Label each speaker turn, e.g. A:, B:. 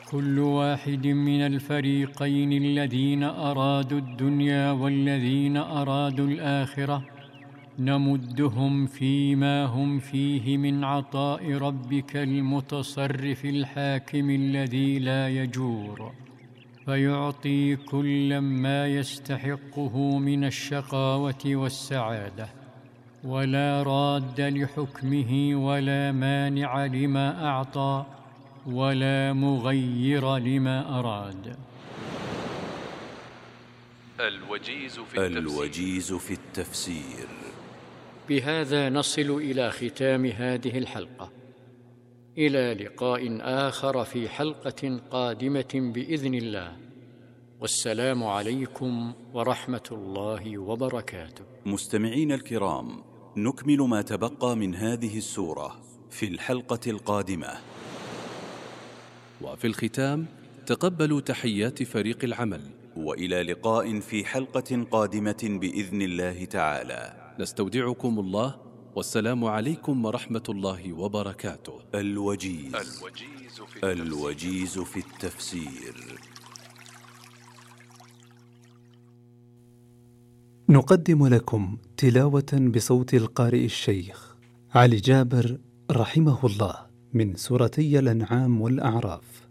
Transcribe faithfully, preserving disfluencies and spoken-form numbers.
A: كل واحد من الفريقين الذين أرادوا الدنيا والذين أرادوا الآخرة نمدهم فيما هم فيه من عطاء ربك المتصرف الحاكم الذي لا يجور، فيعطي كلا ما يستحقه من الشقاوة والسعادة، ولا راد لحكمه ولا مانع لما أعطى ولا مغير لما أراد.
B: الوجيز في التفسير, الوجيز في التفسير.
A: بهذا نصل إلى ختام هذه الحلقة، إلى لقاء آخر في حلقة قادمة بإذن الله، والسلام عليكم ورحمة الله وبركاته.
B: مستمعين الكرام، نكمل ما تبقى من هذه السورة في الحلقة القادمة.
C: وفي الختام تقبلوا تحيات فريق العمل،
B: وإلى لقاء في حلقة قادمة بإذن الله تعالى.
C: نستودعكم الله، والسلام عليكم ورحمة الله وبركاته.
B: الوجيز, الوجيز, في, الوجيز في التفسير.
D: نقدم لكم تلاوة بصوت القارئ الشيخ علي جابر رحمه الله من سورتي الأنعام والأعراف.